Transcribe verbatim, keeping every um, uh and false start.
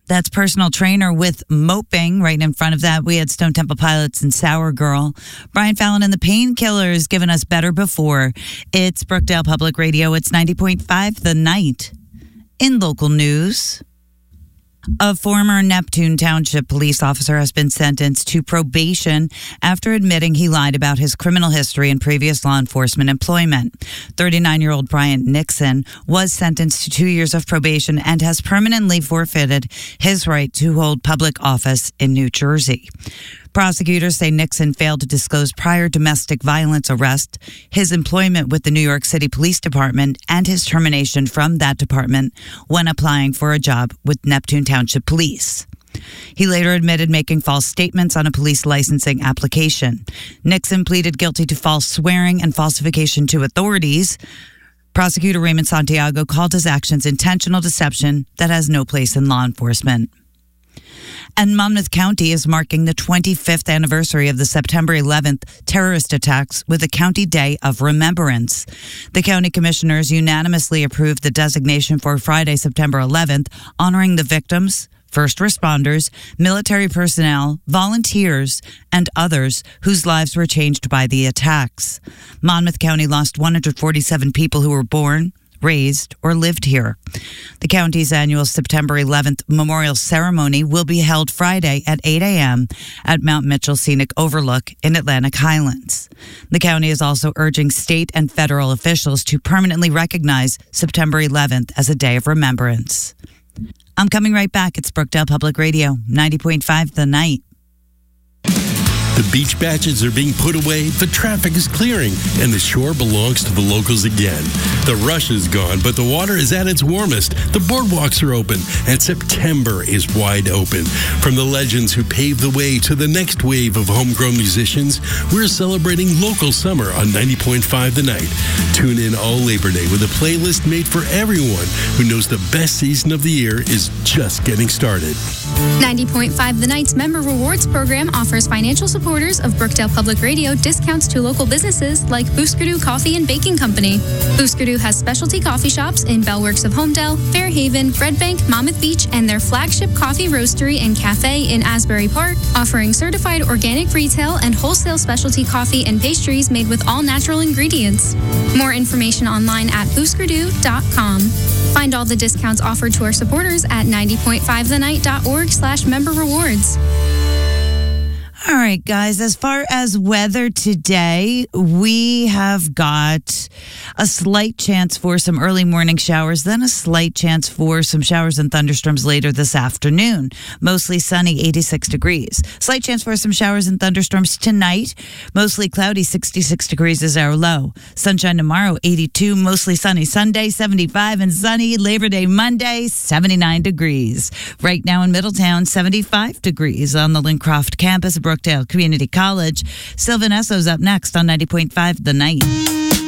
That's Personal Trainer with Moping. Right in front of that, we had Stone Temple Pilots and Sour Girl. Brian Fallon and the Painkillers giving us Better Before. It's Brookdale Public Radio. It's ninety point five The Night. In local news, a former Neptune Township police officer has been sentenced to probation after admitting he lied about his criminal history and previous law enforcement employment. thirty-nine-year-old Bryant Nixon was sentenced to two years of probation and has permanently forfeited his right to hold public office in New Jersey. Prosecutors say Nixon failed to disclose prior domestic violence arrest, his employment with the New York City Police Department, and his termination from that department when applying for a job with Neptune Township Police. He later admitted making false statements on a police licensing application. Nixon pleaded guilty to false swearing and falsification to authorities. Prosecutor Raymond Santiago called his actions intentional deception that has no place in law enforcement. And Monmouth County is marking the twenty-fifth anniversary of the September eleventh terrorist attacks with a county day of remembrance. The county commissioners unanimously approved the designation for Friday, September eleventh, honoring the victims, first responders, military personnel, volunteers, and others whose lives were changed by the attacks. Monmouth County lost one hundred forty-seven people who were born, raised, or lived here. The county's annual September eleventh memorial ceremony will be held Friday at eight a.m. at Mount Mitchell Scenic Overlook in Atlantic Highlands. The county is also urging state and federal officials to permanently recognize September eleventh as a day of remembrance. I'm coming right back. It's Brookdale Public Radio, ninety point five The Night. The beach batches are being put away, the traffic is clearing, and the shore belongs to the locals again. The rush is gone, but the water is at its warmest. The boardwalks are open, and September is wide open. From the legends who paved the way to the next wave of homegrown musicians, we're celebrating local summer on ninety point five The Night. Tune in all Labor Day with a playlist made for everyone who knows the best season of the year is just getting started. ninety point five The Night's Member Rewards program offers financial supporters of Brookdale Public Radio discounts to local businesses like Booskadoo Coffee and Baking Company. Booskadoo has specialty coffee shops in Bellworks of Homedale, Fairhaven, Red Bank, Monmouth Beach, and their flagship coffee roastery and cafe in Asbury Park, offering certified organic retail and wholesale specialty coffee and pastries made with all natural ingredients. More information online at booskadoo dot com. Find all the discounts offered to our supporters at ninety point five the night dot org slash member rewards. All right, guys, as far as weather today, we have got a slight chance for some early morning showers, then a slight chance for some showers and thunderstorms later this afternoon. Mostly sunny, eighty-six degrees. Slight chance for some showers and thunderstorms tonight. Mostly cloudy, sixty-six degrees is our low. Sunshine tomorrow, eighty-two. Mostly sunny Sunday, seventy-five. And sunny Labor Day Monday, seventy-nine degrees. Right now in Middletown, seventy-five degrees on the Lincroft campus of Brookdale Community College. Sylvan Esso's up next on ninety point five The Night.